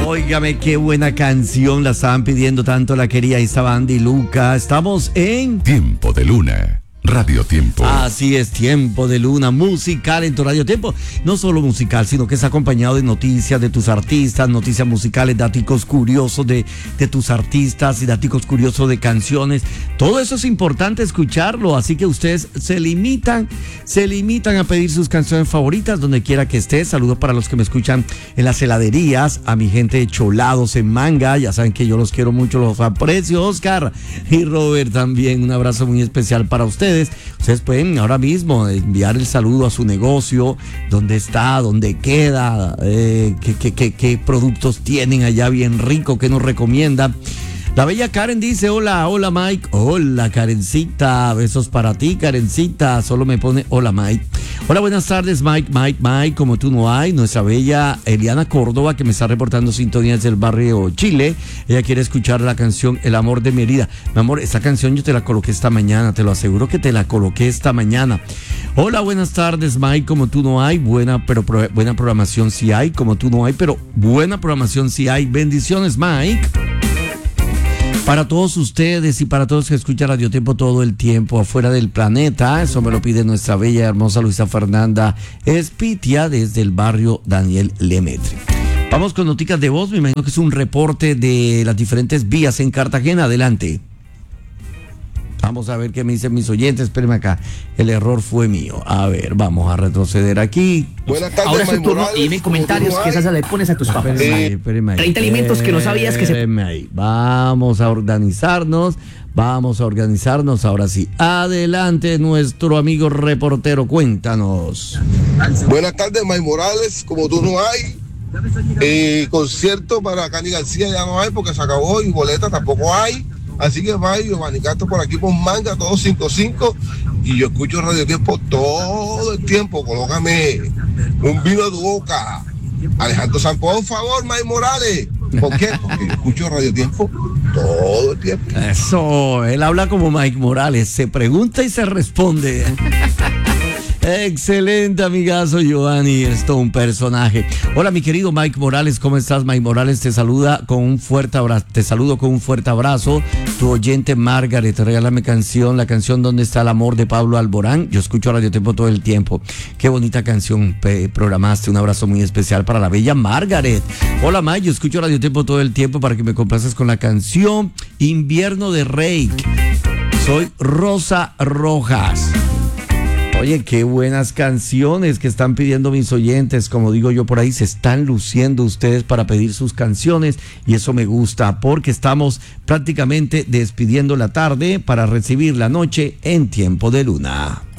Óigame, qué buena canción, la estaban pidiendo tanto la querida Isa y Luca. Estamos en Tiempo de Luna, Radio Tiempo. Así es, Tiempo de Luna, musical en tu Radio Tiempo. No solo musical, sino que es acompañado de noticias de tus artistas, noticias musicales, datos curiosos de tus artistas y datos curiosos de canciones. Todo eso es importante escucharlo, así que ustedes se limitan a pedir sus canciones favoritas donde quiera que estés. Saludos para los que me escuchan en las heladerías, a mi gente de Cholados en Manga, ya saben que yo los quiero mucho, los aprecio, Oscar y Robert también. Un abrazo muy especial para ustedes. Ustedes pueden ahora mismo enviar el saludo a su negocio, dónde está, dónde queda, qué productos tienen allá bien rico, qué nos recomiendan. La bella Karen dice: hola Mike. Hola Karencita, besos para ti Karencita, solo me pone hola Mike. Hola, buenas tardes Mike, como tú no hay. Nuestra bella Eliana Córdoba, que me está reportando sintonías del barrio Chile. Ella quiere escuchar la canción El amor de mi herida. Mi amor, esta canción yo te la coloqué esta mañana, te lo aseguro que te la coloqué esta mañana. Hola, buenas tardes Mike, como tú no hay. Buena programación sí hay, como tú no hay, pero buena programación sí hay. Bendiciones Mike. Para todos ustedes y para todos que escuchan Radio Tiempo todo el tiempo afuera del planeta, eso me lo pide nuestra bella hermosa Luisa Fernanda Espitia desde el barrio Daniel Lemaitre. Vamos con noticias de voz, me imagino que es un reporte de las diferentes vías en Cartagena. Adelante. Vamos a ver qué me dicen mis oyentes. Espérenme acá, el error fue mío. A ver, vamos a retroceder aquí. Buenas tardes, ahora es tu turno y dime comentarios que esas le pones a tus papás. Espéreme ahí. 30 alimentos que no sabías que se... Ahí. Vamos a organizarnos ahora sí. Adelante, nuestro amigo reportero, cuéntanos. Buenas tardes, May Morales, como tú no hay. Concierto para Cani García ya no hay porque se acabó, y boleta tampoco hay. Así que vaya, Giovanni Castro por aquí por Manga, todo 55, y yo escucho Radio Tiempo todo el tiempo. Colócame un vino de tu boca. Alejandro Sanz, por favor, May Morales. ¿Por qué? Porque yo escucho Radio Tiempo todo el tiempo. Eso, él habla como Mike Morales, se pregunta y se responde. Excelente, amigazo Giovanni, es todo un personaje. Hola, mi querido Mike Morales, ¿cómo estás? Mike Morales te saludo con un fuerte abrazo. Tu oyente Margaret, regálame la canción ¿Dónde está el amor? De Pablo Alborán. Yo escucho Radio Tiempo todo el tiempo. Qué bonita canción programaste. Un abrazo muy especial para la bella Margaret. Hola, Mike, yo escucho Radio Tiempo todo el tiempo para que me complaces con la canción Invierno de Reik. Soy Rosa Rojas. Oye, qué buenas canciones que están pidiendo mis oyentes. Como digo yo por ahí, se están luciendo ustedes para pedir sus canciones y eso me gusta porque estamos prácticamente despidiendo la tarde para recibir la noche en Tiempo de Luna.